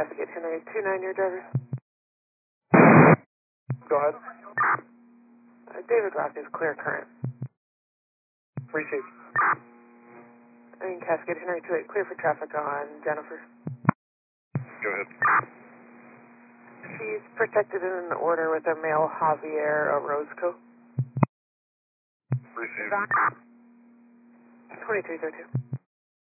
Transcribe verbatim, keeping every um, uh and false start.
Cascade Henry, two nine, your driver. Go ahead. Uh, David Rock is clear current. Receive. And Cascade Henry two eight, clear for traffic on Jennifer. Go ahead. She's protected in an order with a male Javier Orozco. Receive. twenty-three thirty-two.